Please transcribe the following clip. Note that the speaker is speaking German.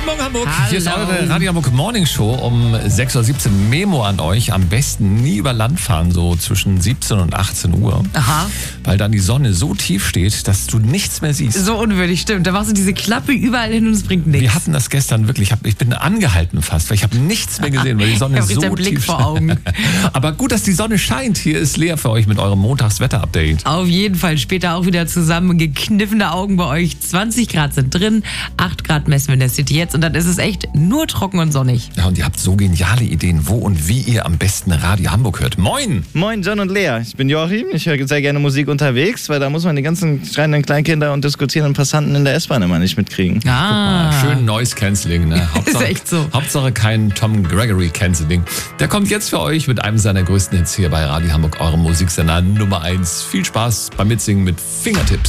Guten Morgen, Hamburg. Hallo. Hier ist eure Radio Hamburg Morning Show um 6.17 Uhr. Memo an euch. Am besten nie über Land fahren, so zwischen 17 und 18 Uhr. Aha. Weil dann die Sonne so tief steht, dass du nichts mehr siehst. So unwürdig, stimmt. Da machst du diese Klappe überall hin und es bringt nichts. Wir hatten das gestern wirklich. Ich bin angehalten fast, weil ich habe nichts mehr gesehen, weil die Sonne Ich hab so richtig den Blick tief vor Augen. Aber gut, dass die Sonne scheint. Hier ist Lea für euch mit eurem Montagswetter-Update. Auf jeden Fall später auch wieder zusammen. Gekniffene Augen bei euch. 20 Grad sind drin, 8 Grad messen wir in der City jetzt. Und dann ist es echt nur trocken und sonnig. Ja, und ihr habt so geniale Ideen, wo und wie ihr am besten Radio Hamburg hört. Moin! Moin, John und Lea. Ich bin Joachim. Ich höre sehr gerne Musik unterwegs, weil da muss man die ganzen schreienden Kleinkinder und diskutierenden Passanten in der S-Bahn immer nicht mitkriegen. Schön Noise Cancelling, ne? Ist echt so. Hauptsache kein Tom Gregory Cancelling. Der kommt jetzt für euch mit einem seiner größten Hits hier bei Radio Hamburg, eurem Musiksender Nummer 1. Viel Spaß beim Mitsingen mit Fingertips.